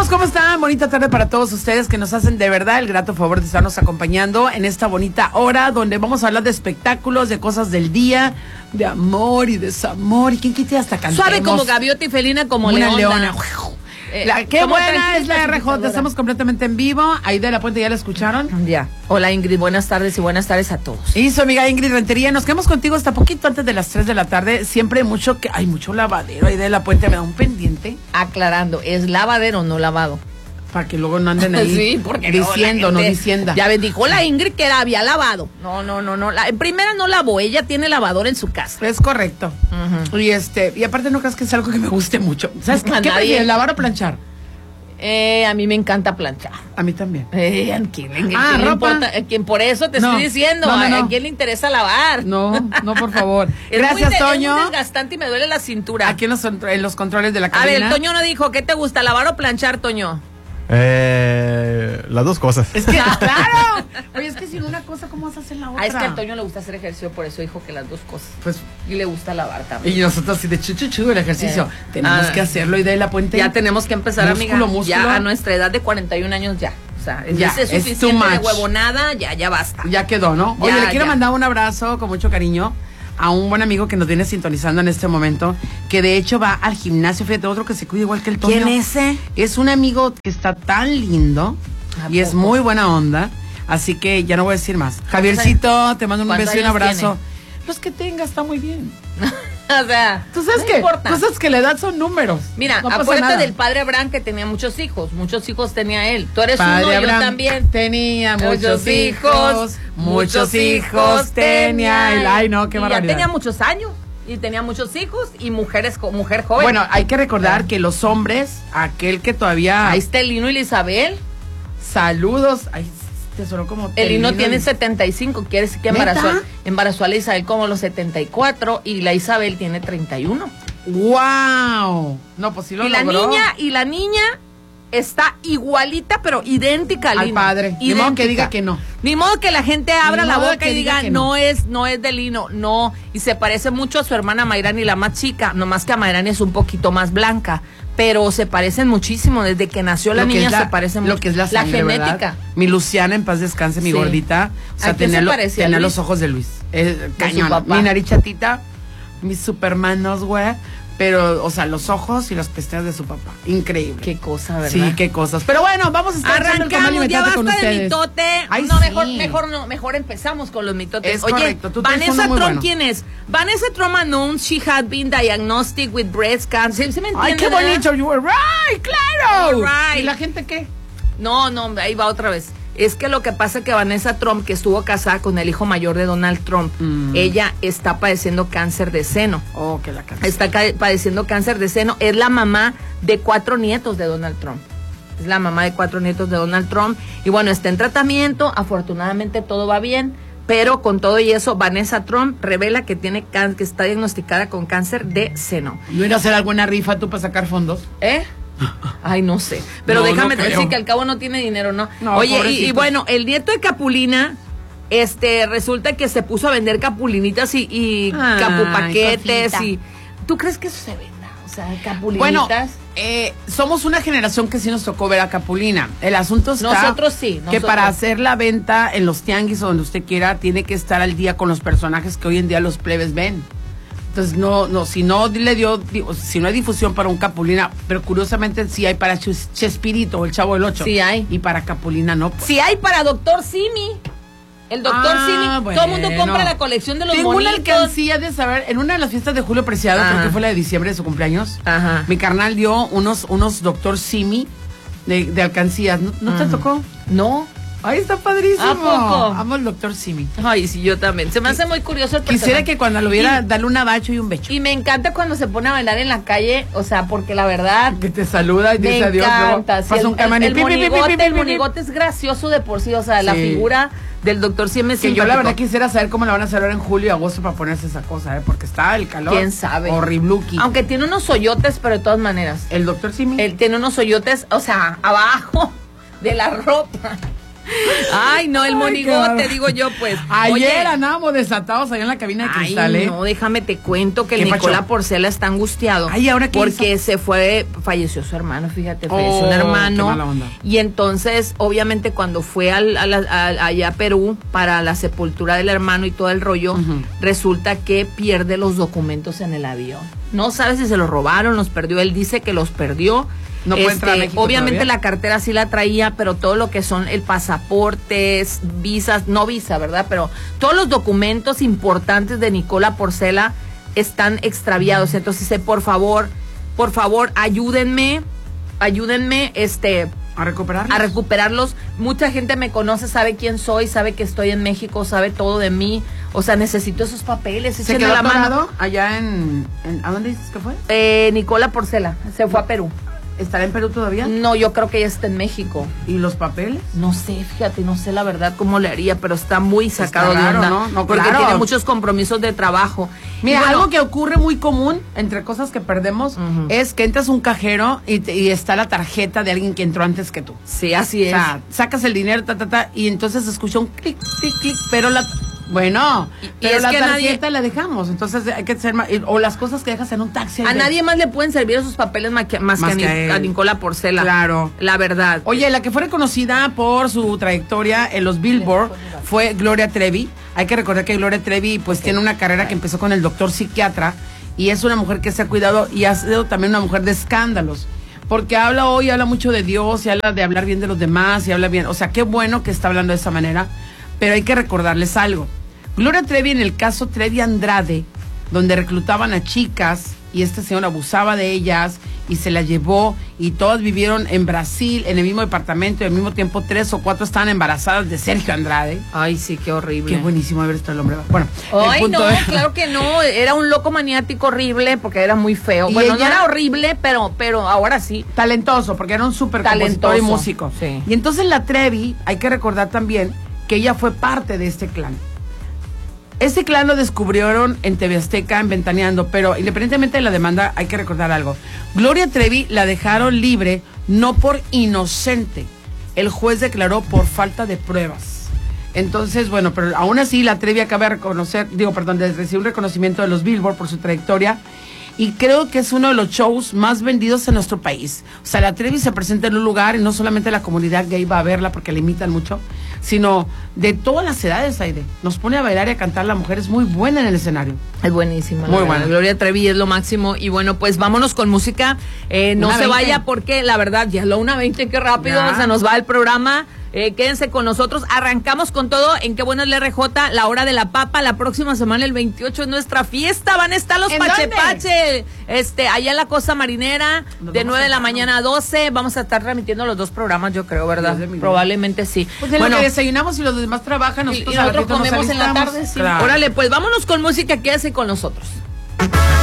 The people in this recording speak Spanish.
¿cómo están? Bonita tarde para todos ustedes que nos hacen de verdad el grato favor de estarnos acompañando en esta bonita hora donde vamos a hablar de espectáculos, de cosas del día, de amor y desamor. ¿Y quién quite hasta cantemos? Suave como gaviota y felina como una leona. Qué buena es la RJ, estamos completamente en vivo. Aide de la Puente, ¿ya la escucharon? Ya. Hola Ingrid, buenas tardes y buenas tardes a todos. Y su amiga Ingrid Rentería, nos quedamos contigo hasta poquito antes de las 3 de la tarde. Siempre hay mucho lavadero. Aide de la Puente me da un pendiente. Aclarando, ¿es lavadero o no lavado? Para que luego no anden ahí sí, porque diciendo, no dicienda. Ya dijo la Ingrid que había lavado. No. En primera no lavó, ella tiene lavadora en su casa. Es correcto. Y aparte no creas que es algo que me guste mucho. ¿Sabes qué prefieres, lavar o planchar? A mí me encanta planchar. A mí también. ¿A quién le importa? Por eso te estoy diciendo. No. ¿A quién le interesa lavar? No, por favor. Gracias, Toño. Es muy desgastante y me duele la cintura. Aquí en los controles de la cabina. A ver, Toño no dijo, ¿qué te gusta, lavar o planchar, Toño? Las dos cosas. Es que, claro. Oye, es que sin una cosa, ¿cómo vas a hacer la otra? Es que a Antonio le gusta hacer ejercicio, por eso dijo que las dos cosas. Pues, y le gusta lavar también. Y nosotros así de chuchuchu el ejercicio. Tenemos que hacerlo, y de la Puente. Ya tenemos que empezar, músculo. Ya a nuestra edad de 41 años ya. O sea, ya es suficiente de huevonada, ya basta. Ya quedó, ¿no? Oye, le quiero mandar un abrazo con mucho cariño a un buen amigo que nos viene sintonizando en este momento, que de hecho va al gimnasio, fíjate, otro que se cuida igual que el Toño. ¿Quién es ese? Es un amigo que está tan lindo y es muy buena onda, así que ya no voy a decir más. Javiercito, te mando un beso y un abrazo. Los que tenga, está muy bien. O sea, tú sabes que la edad son números. Mira, acuérdate del padre Abraham que tenía muchos hijos tenía él. Tú eres padre uno, Abraham yo también. Tenía muchos hijos tenía él. Ay, no, qué barbaridad. Ya tenía muchos años y tenía muchos hijos y mujer joven. Bueno, hay que recordar que los hombres, aquel que todavía... Ahí está el Lino y la Isabel. Saludos. Ay, te sonó como... El Lino tiene 75, quiere decir que embarazó a la Isabel como los 74 y la Isabel tiene 31. ¡Wow! No, pues sí lo logró. Y la niña está igualita, pero idéntica al padre. Ni modo que diga que no. Ni modo que la gente abra la boca y diga no es de Lino, no. Y se parece mucho a su hermana Mayrani, la más chica, nomás que a Mayrani es un poquito más blanca. Pero se parecen muchísimo, desde que nació la niña se parecen mucho. Lo que es la sangre, genética. ¿verdad? Mi Luciana, en paz descanse, mi gordita. O sea, tenía los ojos de Luis. Cañón. Mi nariz chatita, mis supermanos, güey. Pero, o sea, los ojos y las pestañas de su papá. Increíble. Qué cosa, ¿verdad? Sí, qué cosas. Pero bueno, vamos a estar arrancamos, ya basta con de mitote. Ay, no, sí. mejor empezamos con los mitotes. Es Oye, correcto. Vanessa Trump, ¿quién es? Vanessa Trump announced she had been diagnosed with breast cancer. ¿Sí me entiendes? Ay, qué bonito. You were right, claro. Right. ¿Y la gente qué? No, ahí va otra vez. Es que lo que pasa es que Vanessa Trump, que estuvo casada con el hijo mayor de Donald Trump, ella está padeciendo cáncer de seno. Oh, que la cáncer. Está padeciendo cáncer de seno. Es la mamá de 4 nietos de Donald Trump. Es la mamá de 4 nietos de Donald Trump. Y bueno, está en tratamiento. Afortunadamente todo va bien. Pero con todo y eso, Vanessa Trump revela que que está diagnosticada con cáncer de seno. ¿No ir a hacer alguna rifa tú para sacar fondos? Ay, no sé. Pero déjame decir que al cabo no tiene dinero, ¿no? Oye, y bueno, el nieto de Capulina, resulta que se puso a vender capulinitas y capupaquetes y... ¿Tú crees que eso se venda? O sea, capulinitas. Bueno, somos una generación que sí nos tocó ver a Capulina. El asunto está... Nosotros sí. Que para hacer la venta en los tianguis o donde usted quiera, tiene que estar al día con los personajes que hoy en día los plebes ven. Entonces, si no hay difusión para un Capulina, pero curiosamente sí hay para Chespirito o el Chavo del Ocho. Sí hay. Y para Capulina no. Pues. Sí hay para Doctor Simi. El Doctor Simi. Bueno. Todo el mundo compra la colección de los Tengo monitos. una alcancía de saber, en una de las fiestas de Julio Preciado, creo que fue la de diciembre de su cumpleaños, mi carnal dio unos Doctor Simi de alcancías. ¿No te tocó? No. Ay, está padrísimo. ¿A poco? Amo al Doctor Simi. Ay, sí, yo también. Se me hace muy curioso el personaje. Quisiera que cuando lo viera, darle un abacho y un becho. Y me encanta cuando se pone a bailar en la calle, o sea, porque la verdad... Que te saluda y te dice adiós. Me encanta. Sí, el monigote es gracioso de por sí, o sea, la figura del Doctor Simi es que yo la verdad quisiera saber cómo la van a hacer ahora en julio y agosto para ponerse esa cosa, porque está el calor. ¿Quién sabe? Horribluki. Aunque tiene unos hoyotes, pero de todas maneras. ¿El Doctor Simi? Él tiene unos hoyotes, o sea, abajo de la ropa. Ay, no, el monigote, digo yo, pues. Ayer andábamos desatados allá en la cabina de cristal, Ay, no, déjame te cuento que el Nicola Porcela está angustiado. Ay, ¿ahora qué porque hizo? falleció su hermano, fíjate, falleció un hermano. Qué mala onda. Y entonces, obviamente, cuando fue allá a Perú para la sepultura del hermano y todo el rollo, resulta que pierde los documentos en el avión. No sabe si se los robaron, los perdió. Él dice que los perdió. No puede entrar a México obviamente todavía. la cartera sí la traía, pero todo lo que son el pasaporte, visas, no visa, ¿verdad? Pero todos los documentos importantes de Nicola Porcela están extraviados. Entonces, por favor, ayúdenme, ¿A recuperarlos? a recuperarlos. Mucha gente me conoce, sabe quién soy, sabe que estoy en México, sabe todo de mí. O sea, necesito esos papeles. ¿Se échenme quedó la mano. atorado allá ¿a dónde dices que fue? Nicola Porcela se fue a Perú. ¿Estará en Perú todavía? No, yo creo que ya está en México. ¿Y los papeles? No sé, fíjate, no sé la verdad cómo le haría, pero está muy sacado Está raro, de onda. ¿no? Porque Claro. tiene muchos compromisos de trabajo. Mira, Y bueno, algo que ocurre muy común entre cosas que perdemos es que entras a un cajero y está la tarjeta de alguien que entró antes que tú. sí, así O es. sea, sacas el dinero, y entonces se escucha un clic, clic, clic, pero pero es la que tarjeta la dejamos, entonces hay que ser o las cosas que dejas en un taxi. A nadie más le pueden servir esos papeles más que que a él. Nicola Porcela. Claro. La verdad. Oye, la que fue reconocida por su trayectoria en los Billboard fue Gloria Trevi. Hay que recordar que Gloria Trevi pues tiene una carrera que empezó con el doctor psiquiatra y es una mujer que se ha cuidado y ha sido también una mujer de escándalos. Porque habla mucho de Dios y habla de hablar bien de los demás y habla bien. O sea, qué bueno que está hablando de esa manera, pero hay que recordarles algo. Gloria Trevi, en el caso Trevi Andrade, donde reclutaban a chicas y este señor abusaba de ellas y se las llevó y todas vivieron en Brasil, en el mismo departamento y al mismo tiempo 3 o 4 estaban embarazadas de Sergio Andrade. Ay, sí, qué horrible. Qué buenísimo haber estado el hombre. Bueno, Ay, el no, punto es- claro que no. Era un loco maniático horrible porque era muy feo. Y Bueno, no ella- era horrible, pero ahora sí. talentoso, porque era un súper compositor y Talentoso, músico. sí. Y entonces la Trevi, hay que recordar también que ella fue parte de este clan. Este clan lo descubrieron en TV Azteca, en Ventaneando, pero independientemente de la demanda, hay que recordar algo. Gloria Trevi la dejaron libre no por inocente. El juez declaró por falta de pruebas. Entonces, bueno, pero aún así la Trevi acaba de recibir un reconocimiento de los Billboard por su trayectoria. Y creo que es uno de los shows más vendidos en nuestro país. O sea, la Trevi se presenta en un lugar y no solamente la comunidad gay va a verla porque la imitan mucho, sino de todas las edades, Aide. Nos pone a bailar y a cantar. La mujer es muy buena en el escenario. Es buenísima. Muy la buena. verdad. Gloria Trevi es lo máximo. Y bueno, pues vámonos con música. No Una se 20. vaya porque la verdad, ya es la 1:20, qué rápido Ya. se nos va el programa. Quédense con nosotros. Arrancamos con todo en Qué Bueno es el RJ, la hora de la papa. La próxima semana, el 28, es nuestra fiesta. Van a estar los ¿En Pache dónde? Pache. Allá en la Costa Marinera, Nos de vamos 9 de la temprano. mañana a 12. Vamos a estar transmitiendo los dos programas, yo creo, ¿verdad? Dios de mi vida. Probablemente sí. Pues en lo que desayunamos y los demás trabajan, Y nosotros, nosotros al ratito nos comemos en la alistamos. tarde, sí. Claro. Órale, pues vámonos con música, quédese con nosotros.